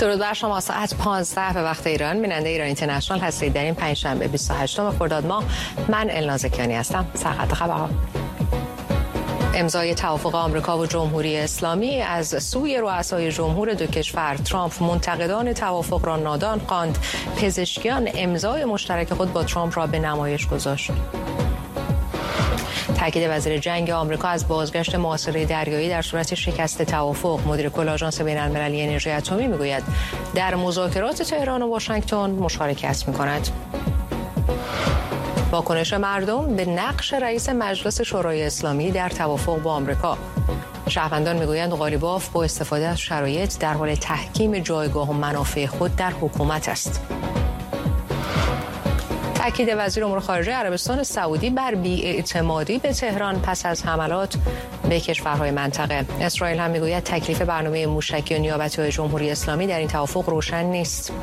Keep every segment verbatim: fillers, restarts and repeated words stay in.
درود بر شما. ساعت پانزده به وقت ایران، بیننده ایران اینترنشنال هستید. در این پنجشنبه بیست و هشتم خرداد ماه من الناز کیانی هستم. سرخط خبرها: امضای توافق آمریکا و جمهوری اسلامی از سوی رؤسای جمهور دو کشور. ترامپ منتقدان توافق را نادان خواند. پزشکیان امضای مشترک خود با ترامپ را به نمایش گذاشت. تاکید وزیر جنگ آمریکا از بازگشت محاصره دریایی در صورت شکست توافق. مدیر کل آژانس بین‌المللی انرژی اتمی میگوید در مذاکرات تهران و واشنگتن مشارکت می‌کند. واکنش مردم به نقش رئیس مجلس شورای اسلامی در توافق با آمریکا. شهروندان میگویند قالیباف با استفاده از شرایط در حال تحکیم جایگاه و منافع خود در حکومت است. تاکید وزیر امور خارجه عربستان سعودی بر بی‌اعتمادی به تهران پس از حملات به کشورهای منطقه. اسرائیل هم میگوید تکلیف برنامه موشکی و نیابتی‌های جمهوری اسلامی در این توافق روشن نیست.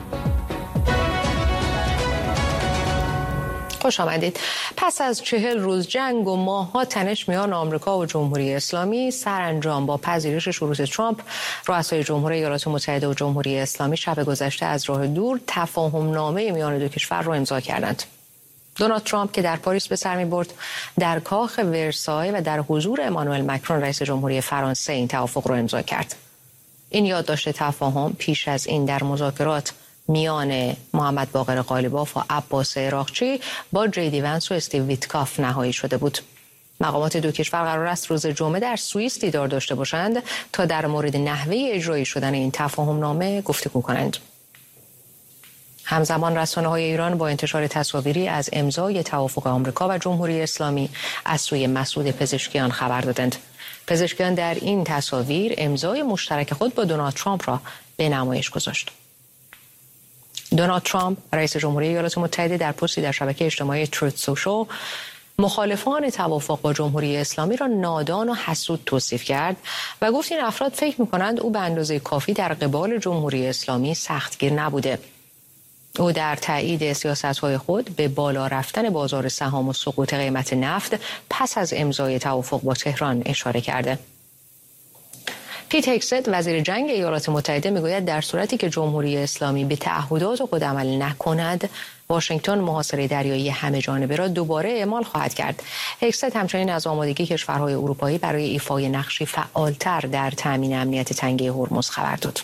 خوش آمدید. پس از چهل روز جنگ و ماه‌ها تنش میان آمریکا و جمهوری اسلامی، سرانجام با پذیرش شروط ترامپ، رؤسای جمهور ایالات متحده و جمهوری اسلامی شب گذشته از راه دور تفاهم نامه میان دو کشور را امضا کردند. دونالد ترامپ که در پاریس به سر می‌برد، در کاخ ورسای و در حضور امانوئل مکرون رئیس جمهوری فرانسه این توافق را امضا کرد. این یادداشت تفاهم پیش از این در مذاکرات میان محمد باقر قالیباف و عباس عراقچی با جیدی ونس و استیو ویتکاف نهایی شده بود. مقامات دو کشور قرار است روز جمعه در سوئیس دیدار داشته باشند تا در مورد نحوه اجرایی شدن این تفاهم نامه گفتگو کنند. همزمان رسانه‌های ایران با انتشار تصاویری از امضای توافق آمریکا و جمهوری اسلامی از سوی مسعود پزشکیان خبر دادند. پزشکیان در این تصاویر امضای مشترک خود با دونالد ترامپ را به نمایش گذاشت. دونالد ترامپ رئیس جمهوری ایالات متحده در پستی در شبکه اجتماعی تروت سوشال مخالفان توافق با جمهوری اسلامی را نادان و حسود توصیف کرد و گفت این افراد فکر می‌کنند او به اندازه کافی در قبال جمهوری اسلامی سختگیر نبوده. او در تایید سیاست‌های خود به بالا رفتن بازار سهام و سقوط قیمت نفت پس از امضای توافق با تهران اشاره کرده. پیت هگست وزیر جنگ ایالات متحده میگوید در صورتی که جمهوری اسلامی به تعهدات خود عمل نکند، واشنگتن محاصره دریایی همه جانبه را دوباره اعمال خواهد کرد. هگست همچنین از آمادگی کشورهای اروپایی برای ایفای نقشی فعالتر در تامین امنیت تنگه هرمز خبر داد.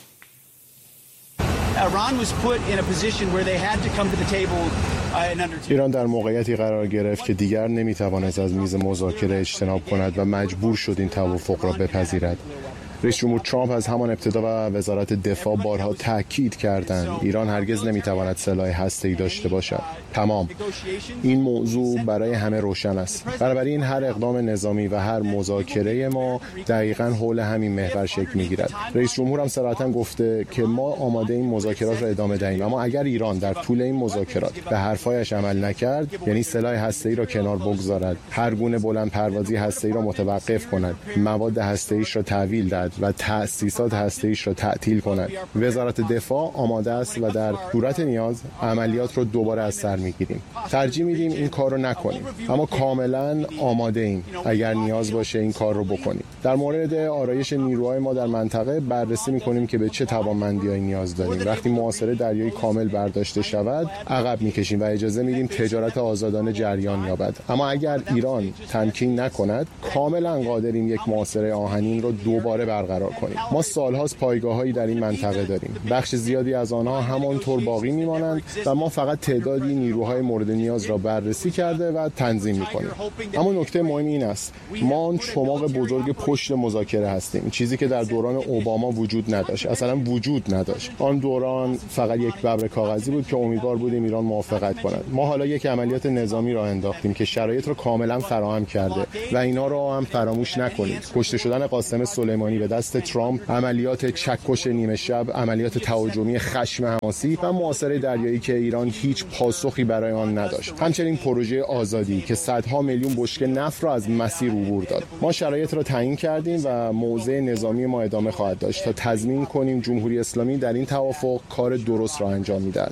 ایران در موقعیتی قرار گرفت که دیگر نمیتواند از میز مذاکره اجتناب کند و مجبور شد این توافق را بپذیرد. رئیس جمهور ترامپ از همان ابتدا و وزارت دفاع بارها تاکید کردند ایران هرگز نمیتواند سلاح هسته‌ای داشته باشد. تمام. این موضوع برای همه روشن است. بنابراین هر اقدام نظامی و هر مذاکره ما دقیقاً حول همین محور شکل میگیرد. رئیس جمهور هم صراحتاً گفته که ما آماده این مذاکرات را ادامه دهیم، اما اگر ایران در طول این مذاکرات به حرفایش عمل نکرد، یعنی سلاح هسته‌ای را کنار بگذارد، هر گونه بلند پروازی هسته‌ای را متوقف کند، مواد هسته‌ایش را تحویل دهد و تأسیسات هسته‌ایش را تعطیل کند، وزارت دفاع آماده است و در صورت نیاز عملیات را دوباره از سر میگیریم. ترجیح میدیم این کار رو نکنیم، اما کاملا آماده ایم اگر نیاز باشه این کار رو بکنیم. در مورد آرایش نیروهای ما در منطقه بررسی میکنیم که به چه توانمندی‌هایی نیاز داریم. وقتی محاصره دریایی کامل برداشته شود عقب میکشیم و اجازه میدیم تجارت آزادانه جریان یابد. اما اگر ایران تمکین نکند کاملا قادریم یک محاصره آهنین رو دوباره برقرار کنیم. ما سالهاست پایگاه‌هایی در این منطقه داریم. بخش زیادی از آنها همانطور باقی میمانند و ما فقط تعدادی نیروهای مورد نیاز را بررسی کرده و تنظیم می‌کنیم. اما نکته مهم این است ما چماق بزرگ پشت مذاکره هستیم، چیزی که در دوران اوباما وجود نداشت. اصلا وجود نداشت. آن دوران فقط یک ببر کاغذی بود که امیدوار بودیم ایران موافقت کند. ما حالا یک عملیات نظامی را انداختیم که شرایط را کاملا فراهم کرده و اینا را هم فراموش نکنید. کشته شدن قاسم سلیمانی به دست ترامپ، عملیات چکش نیمه شب، عملیات تهاجمی خشم حماسی و محاصره دریایی که ایران هیچ پاسخی برای آن نداشت. همچنین پروژه آزادی که صدها میلیون بشکه نفت را از مسیر عبور داد. ما شرایط را تعیین کردیم و موضع نظامی ما ادامه خواهد داشت تا تضمین کنیم جمهوری اسلامی در این توافق کار درست را انجام می‌دهد.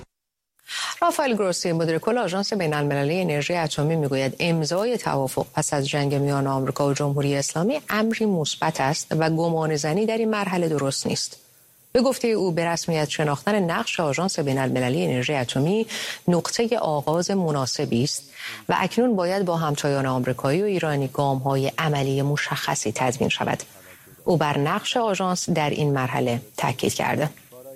رافائل گروسی مدیر کل آژانس بین‌المللی انرژی اتمی میگوید امضای توافق پس از جنگ میان آمریکا و جمهوری اسلامی امری مثبت است و گمانه‌زنی در این مرحله درست نیست. به گفته او به رسمیت شناختن نقش آژانس بین‌المللی انرژی اتمی نقطه آغاز مناسبی است و اکنون باید با همتایان آمریکایی و ایرانی گام‌های عملی مشخصی تضمین شود. او بر نقش آژانس در این مرحله تاکید کرده.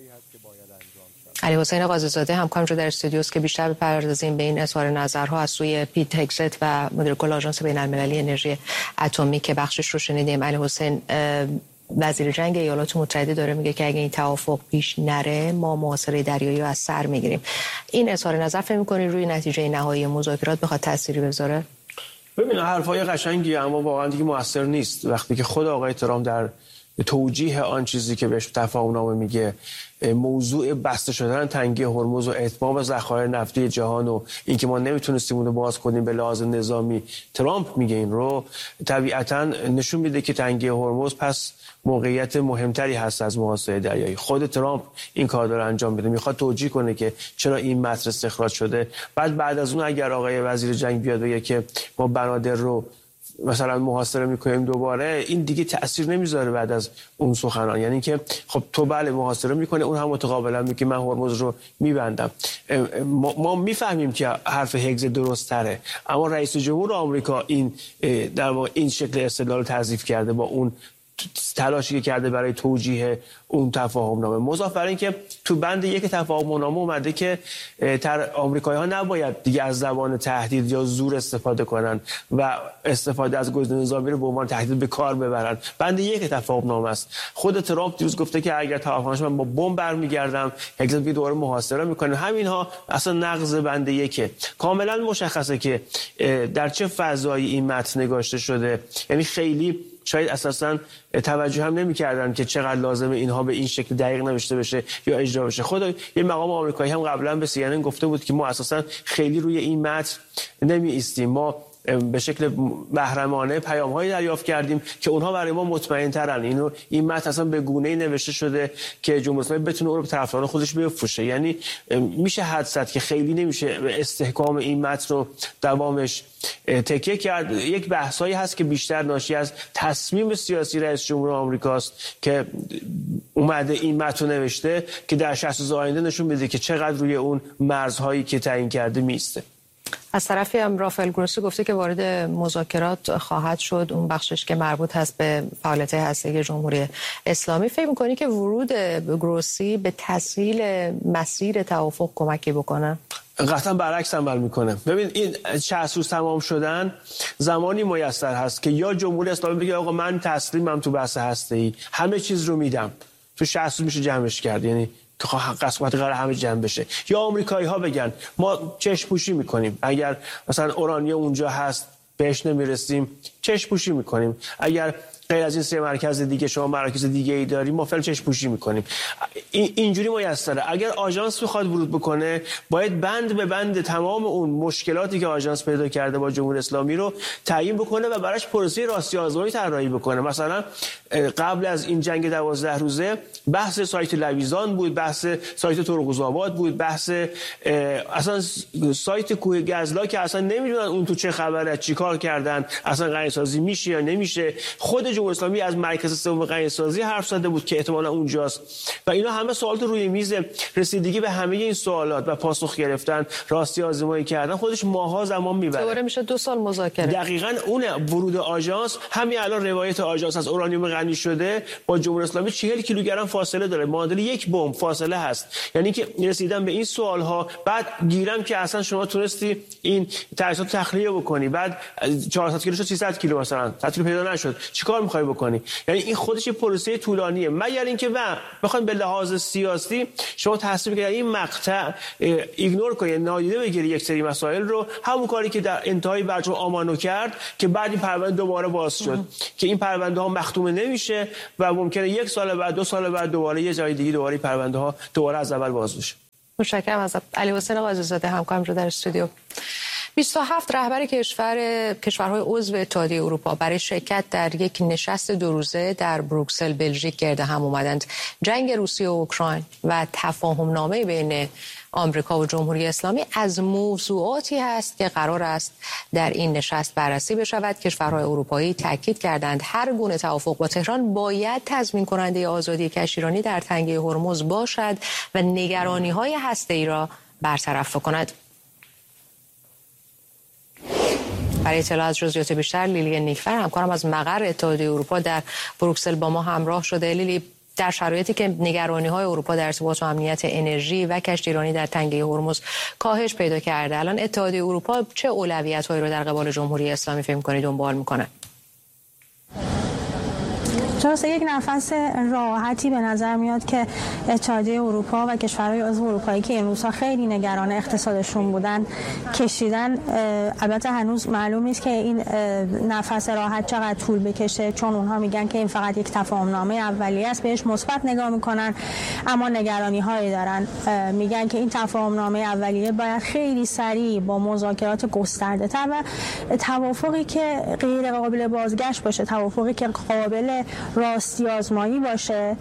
علی حسین قاضی‌زاده همکارم در استودیوست که بیشتر بپردازیم به این اظهار نظرها از سوی پیت هگزت و مدیر کل آژانس بین‌المللی انرژی اتمی که بخشش رو شنیدیم. علی حسین، وزیر جنگ ایالات متحده داره میگه که اگه این توافق پیش نره ما محاصره دریایی رو از سر میگیریم. این اظهار نظر فکر می‌کنی روی نتیجه نهایی مذاکرات بخواد تأثیری بذاره؟ ببین حرفای قشنگی اما واقعا دیگه موثر نیست. وقتی که خود آقای ترامپ در توجیه آن چیزی که بهش تفاهم‌نامه میگه موضوع بسته شدن تنگی هرمز و اتمام ذخایر نفتی جهان و اینکه ما نمیتونستیم اون رو باز کنیم به لحاظ نظامی، ترامپ میگه این رو، طبیعتاً نشون میده که تنگی هرمز پس موقعیت مهمتری هست از محاصره دریایی. خود ترامپ این کار داره انجام میده، میخواد توجیه کنه که چرا این متن استخراج شده. بعد بعد از اون اگر آقای وزیر جنگ بیاد بگه که ما بنادر رو مثلا محاصره میکنیم دوباره، این دیگه تأثیر نمیذاره بعد از اون سخنان. یعنی که خب تو بله محاصره میکنه، اون هم متقابلا میگه من هرمز رو میبندم. ما میفهمیم که حرف هگز درست تره، اما رئیس جمهور آمریکا این در واقع این شکل استدلال رو تضعیف کرده با اون تلاشی که کرده برای توجیه اون تفاهم نامه. مضاف بر این که تو بند یک تفاهم نامه اومده که تر آمریکایی‌ها نباید دیگه از زبان تهدید یا زور استفاده کنن و استفاده از گزینه نظامی رو به عنوان تهدید به کار ببرن. بند یک تفاهم نامه است. خود ترامپ دیروز گفته که اگر توافقش من با بمب برمیگردم، هگز میگه دوباره محاصره میکنه. همینها اصلا نقض بند یکه. کاملا مشخصه که در چه فضایی این متن نگاشته شده. یعنی خیلی شاید اساساً توجه هم نمی‌کردن که چقدر لازمه اینها به این شکل دقیق نوشته بشه یا اجرا بشه. خود یه مقام آمریکایی هم قبلا به سی ان ان گفته بود که ما اساساً خیلی روی این متن نمی ایستیم، ما به شکل محرمانه پیام‌هایی دریافت کردیم که اونها برای ما مطمئن‌ترن. اینو این متن اصلا به گونه‌ای نوشته شده که جمهوری اسلامی بتونه اون رو به طرفداران خودش بفروشه. یعنی میشه حدس زد که خیلی نمیشه به استحکام این متن رو دوامش تکیه کرد. یک بحثایی هست که بیشتر ناشی از تصمیم سیاسی رئیس جمهور آمریکاست که اومده این متن نوشته که در شصت روز آینده نشون میده که چقدر روی اون مرزهایی که تعیین کرده میسته. از طرفی هم رافائل گروسی گفته که وارد مذاکرات خواهد شد، اون بخشش که مربوط هست به فعالیت هسته‌ای جمهوری اسلامی. فکر می‌کنی که ورود گروسی به تسهیل مسیر توافق کمکی بکنه؟ قطعا برعکس عمل میکنه. ببین این شصت روز تمام شدن زمانی میسر هست که یا جمهوری اسلامی بگه آقا من تسلیمم تو بحث هسته‌ای، همه چیز رو میدم، تو شصت روز میشه جمعش کرد، یعنی که قسمت قرار همه جمع بشه، یا آمریکایی ها بگن ما چشم پوشی میکنیم، اگر مثلا اورانیوم اونجا هست بهش نمیرسیم چشم پوشی میکنیم، اگر غیر از این سه مرکز دیگه شما مراکز دیگه ای داریم ما فعلا چشم پوشی میکنیم. اینجوری میسره. اگر آژانس بخواد ورود بکنه باید بند به بند تمام اون مشکلاتی که آژانس پیدا کرده با جمهوری اسلامی رو تعیین بکنه و براش پروسه راستی آزمایی طراحی بکنه. مثلا قبل از این جنگ دوازده روزه بحث سایت لویزان بود، بحث سایت ترقوزآباد بود، بحث اصلا سایت کوه گزلا که اصلا نمیدونن اون تو چه خبره، چیکار کردن، اصلا غنی‌سازی میشه یا نمیشه. خود جمهوری اسلامی از مرکز سوم غنی‌سازی حرف زده بود که احتمالاً اونجاست و اینا همه سوالات روی میز. رسیدگی به همه این سوالات و پاسخ گرفتن، راستی آزمایی کردن خودش ماها زمان میبره. دوباره میشه دو سال مذاکره. دقیقاً اون ورود آژانس، همین الان روایت آژانس از اورانیوم غنی شده با جمهوری اسلامی چهل کیلوگرم فاصله داره، معادل یک بمب فاصله هست. یعنی که رسیدن به این سوال ها، بعد گیرم که اصلا شما تونستی این تجهیزات تخلیه بکنی، بعد چهارصد کیلو شد سیصد کیلو مثلا صد کیلو پیدا نشد، چیکار میخوای بکنی؟ یعنی این خودش یه پروسه طولانیه. مگر اینکه و بخواید به لحاظ سیاسی شما تصمیم بگیرید این مقطع ایگنور کنید، نادیده بگیرید یک سری مسائل رو، همون کاری که در انتهای برجام آمانو کرد که بعد این پرونده دوباره باز شد اه. که این پرونده ها مختومه نمیشه و ممکنه یک سال بعد دو سال بعد دوباره یه جای دیگه دوباره پرونده ها دوباره از اول باز بشه. متشکرم از علی حسین قاضی‌زاده همکارم رو در استودیو. بیست و هفت رهبر کشور کشورهای عضو اتحادیه اروپا برای شرکت در یک نشست دو روزه در بروکسل بلژیک گرد هم اومدند. جنگ روسیه و اوکراین و تفاهم نامه بین آمریکا و جمهوری اسلامی از موضوعاتی هست که قرار است در این نشست بررسی بشود. کشورهای اروپایی تاکید کردند هر گونه توافق با تهران باید تضمین کننده آزادی کشتیرانی در تنگه هرمز باشد و نگرانی‌های هسته‌ای را برطرف کند. برای اطلاع از جزئیات بیشتر لیلی نیکفر همکارم از مقر اتحادیه اروپا در بروکسل با ما همراه شده. لیلی، در شرایطی که نگرانی‌های اروپا در ارتباط با امنیت انرژی و کشتیرانی در تنگه هرمز کاهش پیدا کرده، الان اتحادیه اروپا چه اولویت‌هایی را در قبال جمهوری اسلامی فکر می‌کنید دنبال می‌کنه؟ درسته، یک نفس راحتی به نظر میاد که اتحادیه اروپا و کشورهای عضو اروپایی که این روزها خیلی نگران اقتصادشون بودن کشیدن. البته هنوز معلوم نیست که این نفس راحت چقدر طول بکشه، چون اونها میگن که این فقط یک تفاهمنامه اولیه است، بهش مثبت نگاه میکنن، اما نگرانی هایی دارن. میگن که این تفاهمنامه اولیه باید خیلی سریع با مذاکرات گسترده تر و توافقی که غیر قابل بازگشت باشه، توافقی که قابل راستی آزمایی باشه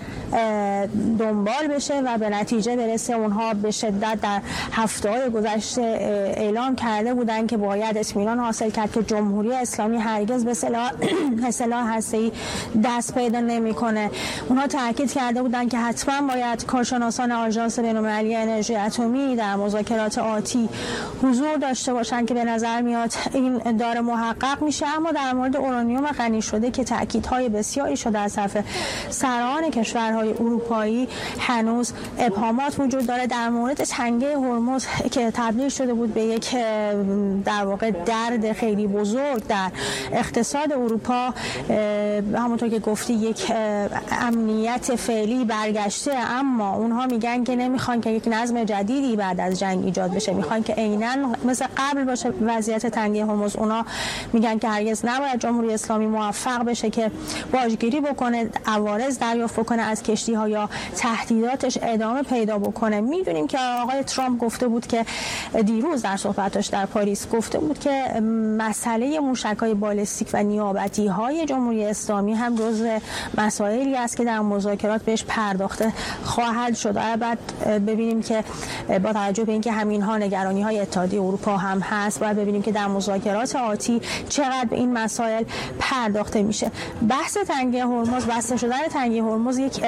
دنبال بشه و به نتیجه برسه. اونها به شدت در هفته‌های گذشته اعلام کرده بودن که باید اطمینان حاصل کرد که جمهوری اسلامی هرگز به سلاح سلاح هسته‌ای دست پیدا نمی‌کنه. اونها تاکید کرده بودن که حتما باید کارشناسان آژانس بین‌المللی انرژی اتمی در مذاکرات آتی حضور داشته باشن که به نظر میاد این داره محقق میشه. اما در مورد اورانیوم غنی شده که تاکیدهای بسیاری شده از طرف سران کشورهای اروپایی، هنوز ابهامات وجود داره. در مورد تنگه هرمز که تبدیل شده بود به یک در واقع درد خیلی بزرگ در اقتصاد اروپا، همونطور که گفتی یک امنیت فعلی برگشته، اما اونها میگن که نمیخوان که یک نظم جدیدی بعد از جنگ ایجاد بشه، میخوان که عیناً مثل قبل باشه وضعیت تنگه هرمز. اونا میگن که هرگز نباید جمهوری اسلامی موفق بشه که باجگیری بکنه، عوارض دریافت بکنه از کشتی ها یا تهدیداتش ادامه پیدا بکنه. میدونیم که آقای ترامپ گفته بود که دیروز در صحبتش در پاریس گفته بود که مسئله موشک‌های بالستیک و نیابتی های جمهوری اسلامی هم جزو مسائلی است که در مذاکرات بهش پرداخته خواهد شد. بعد ببینیم که با توجه به اینکه همین ها نگرانی های اتحادیه اروپا هم هست، باید ببینیم که در مذاکرات آتی چقدر به این مسائل پرداخته میشه. بحث تنگه هرمز، بسته شدن تنگه هرمز یک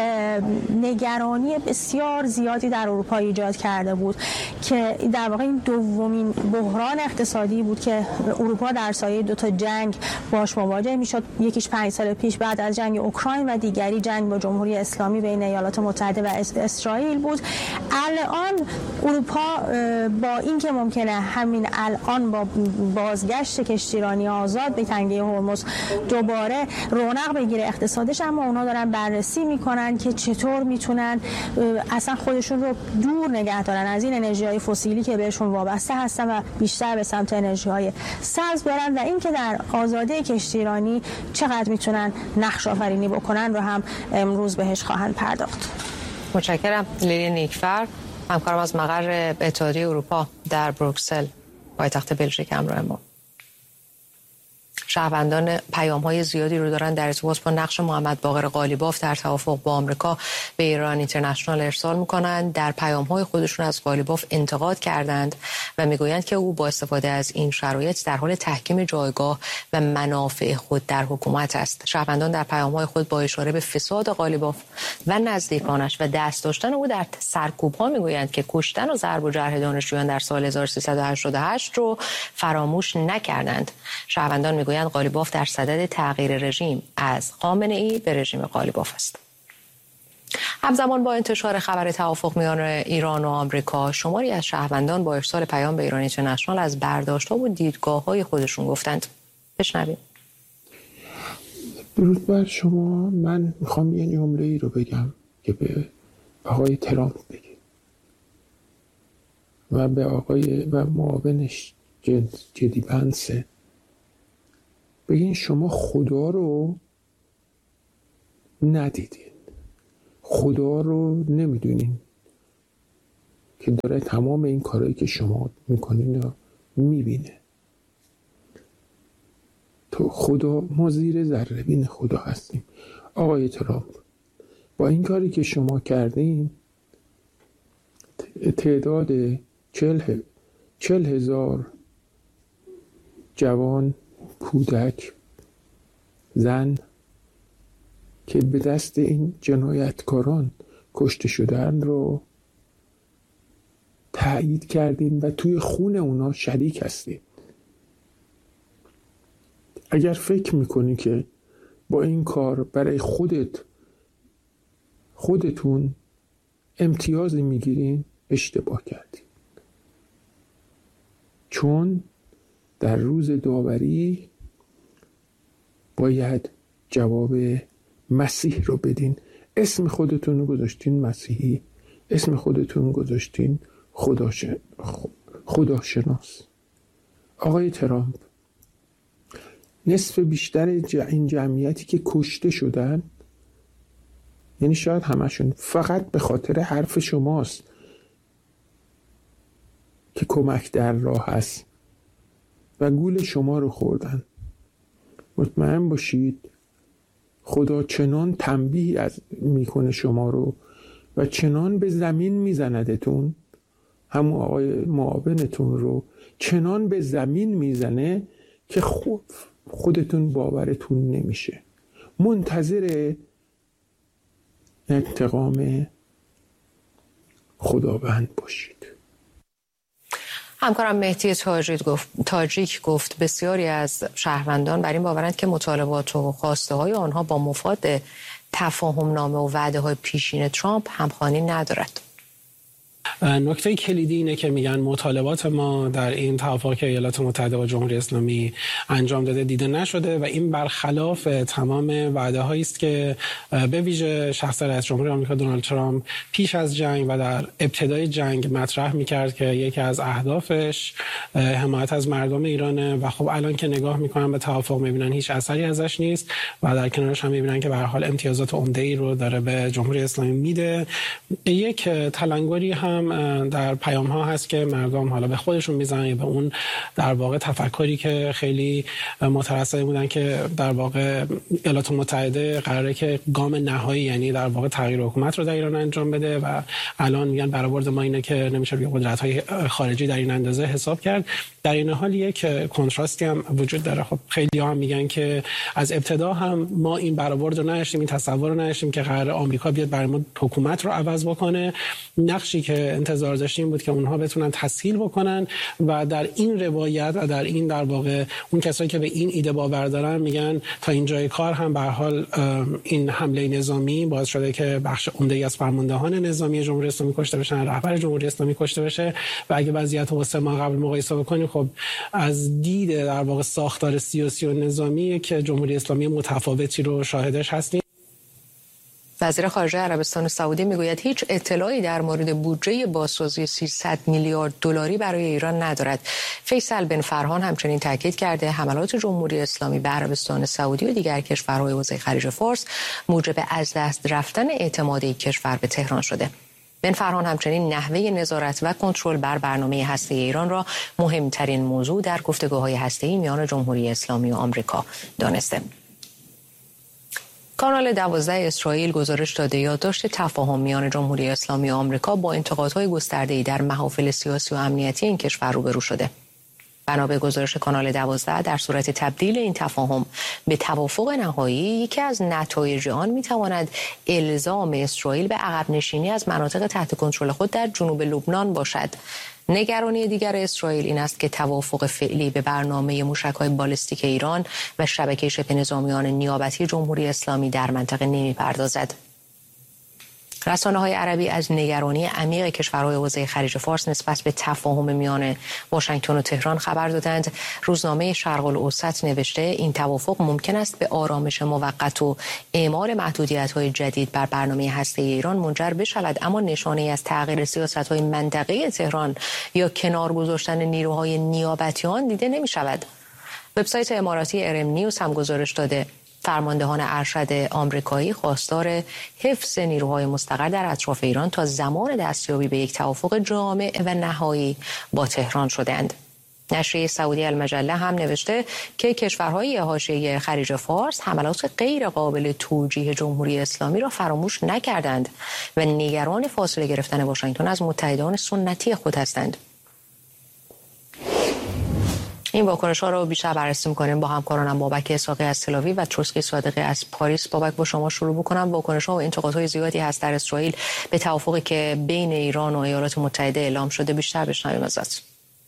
نگرانی بسیار زیادی در اروپا ایجاد کرده بود که در واقع این دومین بحران اقتصادی بود که اروپا در سایه دو تا جنگ باش مواجه میشد. یکیش پنج سال پیش بعد از جنگ اوکراین و دیگری جنگ با جمهوری اسلامی بین ایالات متحده و اسرائیل بود. الان اروپا با اینکه ممکنه همین الان با بازگشت کشتیرانی آزاد به تنگه هرمز دوباره رونق بگیره اقتصادش، اما اونا دارن بررسی میکنن که چطور میتونن اصلا خودشون رو دور نگه دارن از این انرژی های فسیلی که بهشون وابسته هستن و بیشتر به سمت انرژی های سبز برن و اینکه در آزادی کشتیرانی چقدر میتونن نقش آفرینی بکنن رو هم امروز بهش خواهند پرداخت. متشکرم. لیلی نیکفر، همکارم از مقر اتحادیه اروپا در بروکسل پایتخت بلژیک همراه ما. شهروندان پیام‌های زیادی رو دارن در ارتباط با نقش محمد باقر قالیباف در توافق با آمریکا به ایران اینترنشنال ارسال می‌کنند. در پیام‌های خودشون از قالیباف انتقاد کردند و میگویند که او با استفاده از این شرایط در حال تحکیم جایگاه و منافع خود در حکومت است. شهروندان در پیام‌های خود با اشاره به فساد قالیباف و نزدیکانش و دست داشتن او در سرکوب‌ها میگویند که کشتن و ضرب و جرح دانشجویان در سال هزار و سیصد و هشتاد و هشت رو فراموش نکردند. شهروندان میگویند قالیباف در صدد تغییر رژیم از خامنه‌ای به رژیم قالیباف است. همزمان با انتشار خبر توافق میان ایران و آمریکا، شماری از شهروندان با ارسال پیام به ایران اینترنشنال از برداشت‌ها و دیدگاه‌های خودشون گفتند. بشنویم. درود بر شما. من میخوام یه جمله‌ای رو بگم که به آقای ترامپ بگید و به آقای و معاونش جدی پنسه بگین شما خدا رو ندیدین، خدا رو نمیدونین که داره تمام این کارهایی که شما میکنین رو میبینه. تو خدا، ما زیر ذره بین خدا هستیم. آقای ترامپ، با این کاری که شما کردین تعداد چل, چل هزار جوان، کودک، زن که به دست این جنایتکاران کشته شدن رو تایید کردین و توی خون اونا شریک هستین. اگر فکر میکنی که با این کار برای خودت خودتون امتیازی میگیرین، اشتباه کردین. چون در روز داوری باید جواب مسیح رو بدین. اسم خودتون رو گذاشتین مسیحی، اسم خودتون گذاشتین خداش... خداشناس. آقای ترامپ، نصف بیشتر این جمعیتی که کشته شدن، یعنی شاید همشون، فقط به خاطر حرف شماست که کمک در راه هست و گول شما رو خوردن. مطمئن باشید خدا چنان تنبیه از میکنه شما رو و چنان به زمین میزندتون، همون آقای معاونتون رو چنان به زمین میزنه که خود خودتون باورتون نمیشه. منتظر انتقام خداوند باشید. همکارم مهدی تاجیک گفت تاجیک گفت بسیاری از شهروندان بر این باورند که مطالبات و خواسته های آنها با مفاد تفاهم نامه و وعده های پیشین ترامپ همخوانی ندارد. نکته کلیدی اینه که میگن مطالبات ما در این توافق که ایالات متحده با جمهوری اسلامی انجام داده دیده نشده و این برخلاف تمام وعده هایی است که به ویژه شخص رئیس جمهور آمریکا دونالد ترامپ پیش از جنگ و در ابتدای جنگ مطرح میکرد که یکی از اهدافش حمایت از مردم ایرانه و خب الان که نگاه میکنن به توافق میبینن هیچ اثری ازش نیست و در کنارش هم میبینن که به هر حال امتیازات عمده‌ای رو داره به جمهوری اسلامی میده. یک تلنگری هم در پیام ها هست که مردم حالا به خودشون میزنن به اون در واقع تفکری که خیلی مترصد بودن که در واقع ایالات متحده قراره که گام نهایی، یعنی در واقع تغییر حکومت رو در ایران انجام بده و الان میگن برآورد ما اینه که نمیشه روی قدرت‌های خارجی در این اندازه حساب کرد. در این حال یک کنتراستی هم وجود داره. خب خیلی ها هم میگن که از ابتدا هم ما این برآورد رو نداشتیم، این تصور رو نداشتیم که قرار آمریکا بیاد برای ما حکومت رو عوض بکنه. نقشی که انتظار داشتیم بود که اونها بتونن تسهیل بکنن و در این روایت و در این در واقع اون کسایی که به این ایده باور دارن میگن تا اینجای کار هم به هر حال این حمله نظامی باعث شده که بخش عمده‌ای از فرماندهان نظامی جمهوری اسلامی کشته بشن، رهبر جمهوری اسلامی کشته بشه و اگه وضعیت رو سه ماه قبل مقایسه بکنیم خب از دید در واقع ساختار سیاسی و نظامی که جمهوری اسلامی متفاوتی رو شاهدش هستیم. وزیر خارجه عربستان سعودی میگوید هیچ اطلاعی در مورد بودجه بازسازی سیصد میلیارد دلاری برای ایران ندارد. فیصل بن فرهان همچنین تاکید کرده حملات جمهوری اسلامی به عربستان سعودی و دیگر کشورهای حوزه خلیج فارس موجب از دست رفتن اعتماد این کشور به تهران شده. بن فرهان همچنین نحوه نظارت و کنترل بر برنامه هسته ایران را مهمترین موضوع در گفتگوهای هسته‌ای میان جمهوری اسلامی و آمریکا دانسته. کانال دوازده اسرائیل گزارش داده یادداشت تفاهم میان جمهوری اسلامی و آمریکا با انتقادهای گسترده‌ای در محافل سیاسی و امنیتی این کشور روبرو شده. بنا به گزارش کانال دوازده در صورت تبدیل این تفاهم به توافق نهایی، یکی از نتایج آن میتواند الزام اسرائیل به عقب نشینی از مناطق تحت کنترل خود در جنوب لبنان باشد. نگرانی دیگر اسرائیل این است که توافق فعلی به برنامه موشک‌های بالستیک ایران و شبکه شبه نظامیان نیابتی جمهوری اسلامی در منطقه نمی‌پردازد. رسانه‌های عربی از نگرانی عمیق کشورهای حوزه خلیج فارس نسبت به تفاهم میان واشنگتن و تهران خبر دادند. روزنامه شرق الاوسط نوشته این توافق ممکن است به آرامش موقت و اعمال محدودیت‌های جدید بر برنامه هسته ایران منجر بشود، اما نشانه‌ای از تغییر سیاست‌های منطقه‌ای تهران یا کنار گذاشتن نیروهای نیابتی آن دیده نمی‌شود. وبسایت اماراتی ارم نیوز هم گزارش داده فرماندهان ارشد آمریکایی خواستار حفظ نیروهای مستقر در اطراف ایران تا زمان دستیابی به یک توافق جامع و نهایی با تهران شدند. نشریه سعودی المجله هم نوشته که کشورهای حاشیه خلیج فارس حملات غیر قابل توجیه جمهوری اسلامی را فراموش نکردند و نگران فاصله گرفتن واشنگتن از متحدان سنتی خود هستند. این واکنش ها رو بیشتر بررسی می‌کنیم با همکارانم بابک اسحاقی از تل‌آویو و تروسکی صادقی از پاریس. بابک، با شما شروع بکنم. واکنش ها و انتقادهای زیادی هست در اسرائیل به توافقی که بین ایران و ایالات متحده اعلام شده، بیشتر بشنویم ازت.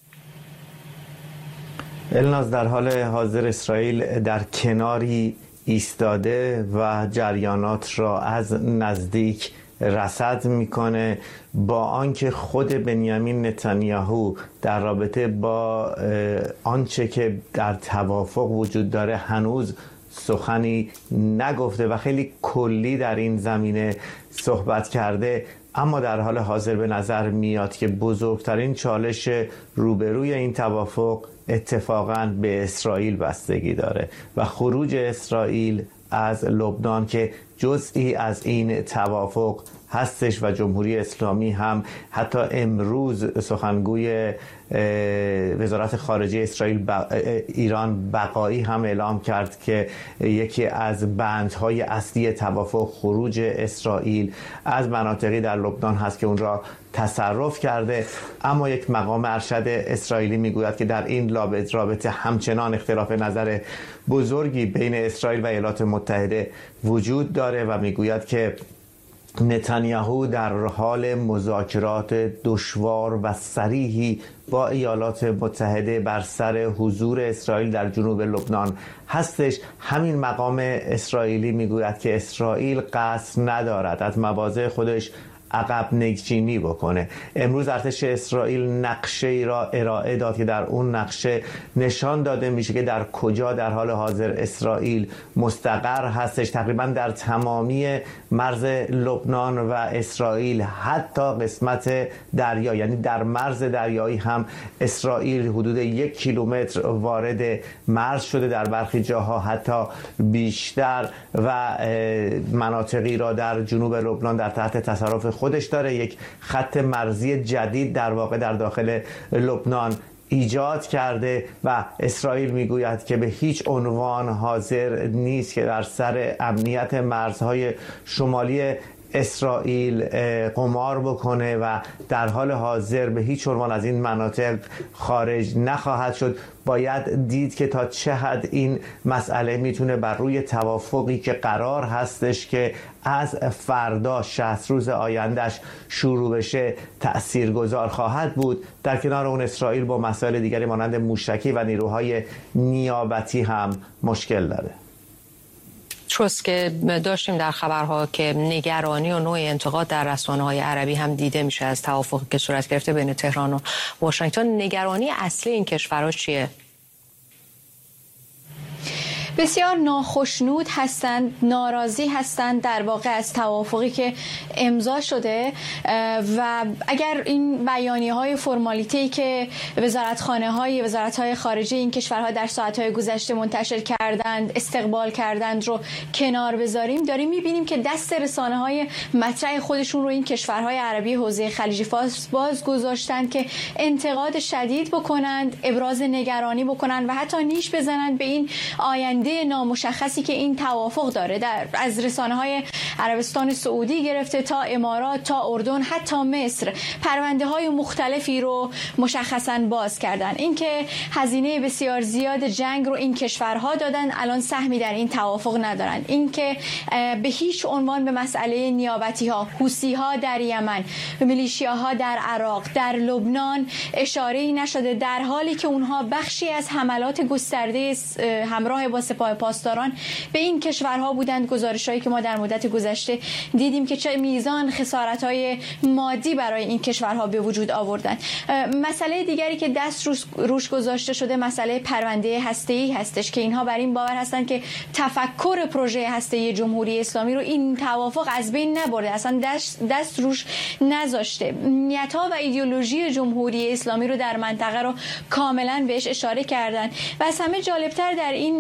الناز، در حال حاضر اسرائیل در کناری ایستاده و جریانات را از نزدیک رصد میکنه، با آنکه خود بنیامین نتانیاهو در رابطه با آنچه که در توافق وجود داره هنوز سخنی نگفته و خیلی کلی در این زمینه صحبت کرده، اما در حال حاضر به نظر میاد که بزرگترین چالش روبروی این توافق اتفاقاً به اسرائیل بستگی داره و خروج اسرائیل از لبنان که جزئی از این توافق هستش و جمهوری اسلامی هم حتی امروز سخنگوی وزارت خارجه اسرائیل ب... ایران بقایی هم اعلام کرد که یکی از بندهای اصلی توافق خروج اسرائیل از مناطقی در لبنان هست که اون را تصرف کرده. اما یک مقام ارشد اسرائیلی میگوید که در این رابطه همچنان اختلاف نظر بزرگی بین اسرائیل و ایالات متحده وجود داره و میگوید که نتانیاهو در حال مذاکرات دشوار و صریحی با ایالات متحده بر سر حضور اسرائیل در جنوب لبنان هستش. همین مقام اسرائیلی میگوید که اسرائیل قصد ندارد از مواضع خودش عقب نگچینی بکنه. امروز ارتش اسرائیل نقشه ای را ارائه داد که در اون نقشه نشان داده میشه که در کجا در حال حاضر اسرائیل مستقر هستش. تقریبا در تمامی مرز لبنان و اسرائیل، حتی قسمت دریا، یعنی در مرز دریایی هم اسرائیل حدود یک کیلومتر وارد مرز شده، در برخی جاها حتی بیشتر، و مناطقی را در جنوب لبنان در تحت تصرف خودش داره. یک خط مرزی جدید در واقع در داخل لبنان ایجاد کرده و اسرائیل میگوید که به هیچ عنوان حاضر نیست که در سر امنیت مرزهای شمالی اسرائیل قمار بکنه و در حال حاضر به هیچ عنوان از این مناطق خارج نخواهد شد. باید دید که تا چه حد این مسئله میتونه بر روی توافقی که قرار هستش که از فردا شصت روز آیندهش شروع بشه تأثیرگذار خواهد بود. در کنار اون اسرائیل با مسائل دیگری مانند موشکی و نیروهای نیابتی هم مشکل داره. تروس، که داشتیم در خبرها که نگرانی و نوع انتقاد در رسانه‌های عربی هم دیده میشه از توافقی که صورت گرفته بین تهران و واشنگتن، نگرانی اصلی این کشورها چیه؟ بسیار ناخشنود هستند، ناراضی هستند در واقع از توافقی که امضا شده و اگر این بیانیه‌های فرمالیتی که وزارتخانه‌های وزارت‌های خارجه این کشورها در ساعت‌های گذشته منتشر کردند، استقبال کردند رو کنار بذاریم، داریم می‌بینیم که دست رسانه‌های مطرح خودشون رو این کشورهای عربی حوزه خلیج فارس باز گذاشتند که انتقاد شدید بکنند، ابراز نگرانی بکنند و حتی نیش بزنند به این آینده نامشخصی که این توافق داره. در از رسانه‌های عربستان سعودی گرفته تا امارات تا اردن حتی مصر پرونده های مختلفی رو مشخصاً باز کردن. اینکه هزینه بسیار زیاد جنگ رو این کشورها دادن، الان سهمی در این توافق ندارن. اینکه به هیچ عنوان به مسئله نیابتی ها، حوثی ها در یمن، میلیشیاها در عراق، در لبنان اشاره‌ای نشده، در حالی که اونها بخشی از حملات گسترده همراه با سپاه پاسداران به این کشورها بودند. گزارش‌هایی که ما در مدت گذشته دیدیم که چه میزان خسارت‌های مادی برای این کشورها به وجود آوردند. مسئله دیگری که دست روش, روش گذاشته شده مسئله پرونده هسته‌ای هستش که اینها بر این باور هستند که تفکر پروژه هسته‌ای جمهوری اسلامی رو این توافق از بین نبرده، اصلا دست, دست روش نذاشته. نیت‌ها و ایدئولوژی جمهوری اسلامی رو در منطقه رو کاملا بهش اشاره کردن و از همه جالبتر در این چند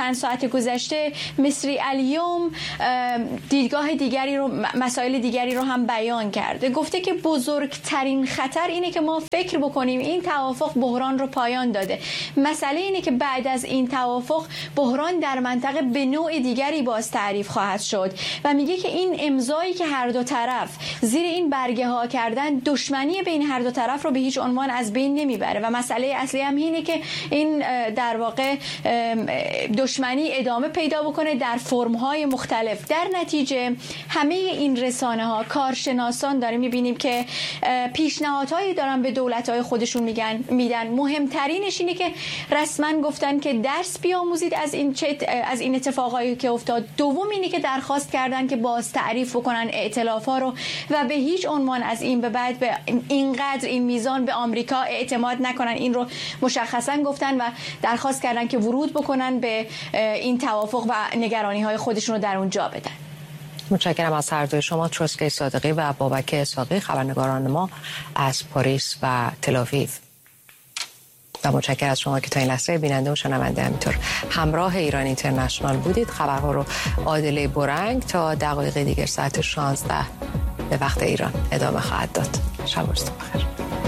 چند ساعت گذشته مصری الیوم دیدگاه دیگری رو، مسائل دیگری رو هم بیان کرده. گفته که بزرگترین خطر اینه که ما فکر بکنیم این توافق بحران رو پایان داده. مسئله اینه که بعد از این توافق بحران در منطقه به نوع دیگری باز تعریف خواهد شد و میگه که این امضایی که هر دو طرف زیر این برگه ها کردن دشمنی بین هر دو طرف رو به هیچ عنوان از بین نمیبره و مسئله اصلی هم اینه که این در واقع دشمنی ادامه پیدا بکنه در فرم‌های مختلف. در نتیجه همه این رسانه ها، کارشناسان داریم میبینیم که پیشنهادهایی دارن به دولت‌های خودشون میگن میدن. مهمترینش اینه که رسما گفتن که درس بیاموزید از این از این اتفاقایی که افتاد. دوم اینه که درخواست کردن که باز تعریف بکنن ائتلاف‌ها رو و به هیچ عنوان از این به بعد به اینقدر این میزان به آمریکا اعتماد نکنن. این رو مشخصا گفتن و درخواست کردن که ورود بکنن به این توافق و نگرانی‌های خودشون رو در اونجا بدن. متشکرم از هر دوی شما، تروسکه صادقی و بابک اسحاقی، خبرنگاران ما از پاریس و تل‌آویو. و متشکرم از شما که تا این لحظه بیننده و شنونده همینطور همراه ایران اینترنشنال بودید. خبرها رو عادله برنگ تا دقایق دیگر ساعت شانزده به وقت ایران ادامه خواهد داد. شب و روزتون بخیر.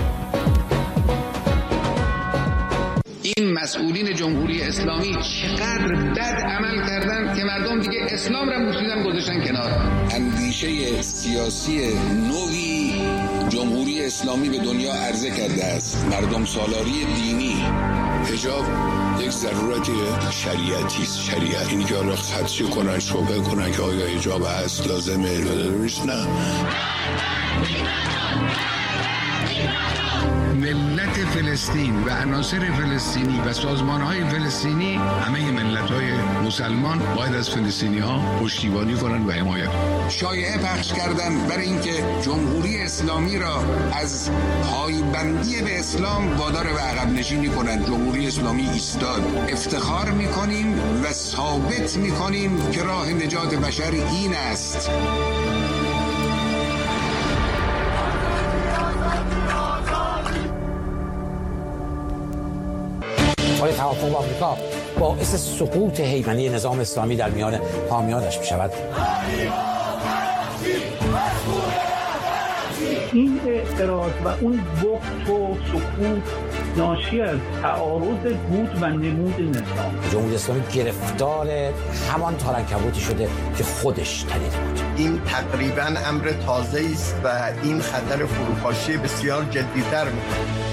این مسئولین جمهوری اسلامی چقدر بد عمل کردن که مردم دیگه اسلام را مسلمان گذاشتن کنار. اندیشه سیاسی نوعی جمهوری اسلامی به دنیا عرضه کرده است. مردم سالاری دینی. حجاب یک ضرورت شریعتی است. شریعت اینی که حالا خدشه کنن، شبه کنن که آیا حجاب هست لازمه یا نه. ملت فلسطین و عناصر فلسطینی و سازمان‌های فلسطینی، همه ملت‌های مسلمان باید از فلسطینی‌ها پشتیبانی کنند و حمایت کنند. شایعه پخش کردن برای اینکه جمهوری اسلامی را از پایبندی به اسلام وادار به عقب نشینی کنند. جمهوری اسلامی ایستاد. افتخار می‌کنیم و ثابت می‌کنیم که راه نجات بشر این است. آیا توافق با آمریکا باعث سقوط هیمنه نظام اسلامی در میان حامیانش می شود؟ این اعتراض و اون بخت و سقوط ناشی از تعارض بود و نمود نظام. جمهوری اسلامی گرفتار همان تارنکبوتی شده که خودش تنیده بود. این تقریباً امر تازه است و این خطر فروپاشی بسیار جدی‌تر می‌کند.